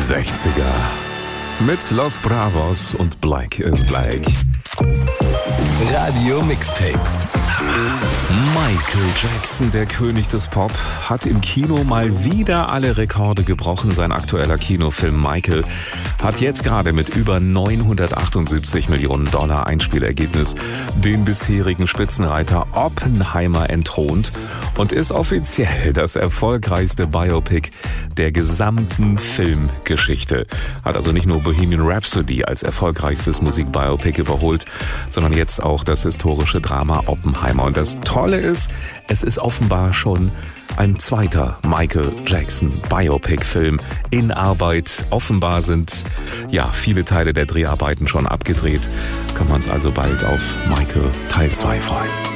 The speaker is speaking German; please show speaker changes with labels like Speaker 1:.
Speaker 1: 60er. Mit Los Bravos und Black is Black.
Speaker 2: Radio Mixtape.
Speaker 1: Michael Jackson, der König des Pop, hat im Kino mal wieder alle Rekorde gebrochen. Sein aktueller Kinofilm Michael hat jetzt gerade mit über 978 Millionen Dollar Einspielergebnis den bisherigen Spitzenreiter Oppenheimer entthront und ist offiziell das erfolgreichste Biopic der gesamten Filmgeschichte. Hat also nicht nur Bohemian Rhapsody als erfolgreichstes Musikbiopic überholt, sondern jetzt auch das historische Drama Oppenheimer. Und das Tolle ist, es ist offenbar schon ein zweiter Michael Jackson Biopic-Film in Arbeit. Offenbar sind viele Teile der Dreharbeiten schon abgedreht. Können wir uns also bald auf Michael Teil 2 freuen.